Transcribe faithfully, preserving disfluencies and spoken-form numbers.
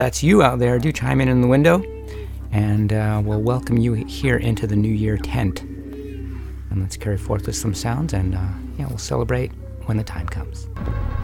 That's you out there. Do chime in in the window, and uh, we'll welcome you here into the New Year tent. And let's carry forth with some sounds, and uh, yeah, we'll celebrate when the time comes.